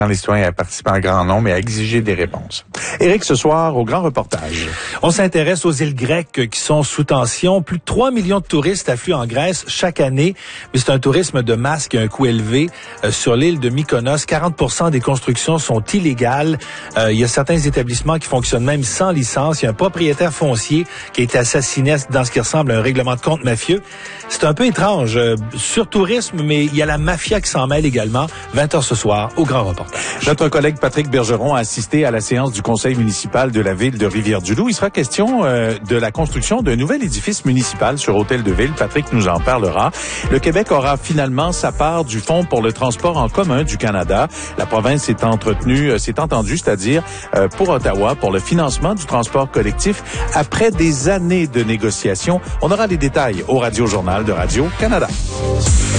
Les citoyens à participer en grand nombre et à exiger des réponses. Éric, ce soir, au grand reportage. On s'intéresse aux îles grecques qui sont sous tension. Plus de 3 millions de touristes affluent en Grèce chaque année, mais c'est un tourisme de masse qui a un coût élevé. Sur l'île de Mykonos, 40% des constructions sont illégales. Il y a certains établissements qui fonctionnent même sans licence. Il y a un propriétaire foncier qui a été assassiné dans ce qui ressemble à un règlement de compte mafieux. C'est un peu étrange. Sur tourisme, mais il y a la mafia qui s'en mêle également. 20h ce soir, au grand reportage. Notre collègue Patrick Bergeron a assisté à la séance du conseil municipal de la ville de Rivière-du-Loup. Il sera question de la construction d'un nouvel édifice municipal sur Hôtel-de-Ville. Patrick nous en parlera. Le Québec aura finalement sa part du Fonds pour le transport en commun du Canada. La province s'est entendue, c'est-à-dire pour Ottawa, pour le financement du transport collectif après des années de négociations. On aura les détails au Radio-Journal de Radio-Canada.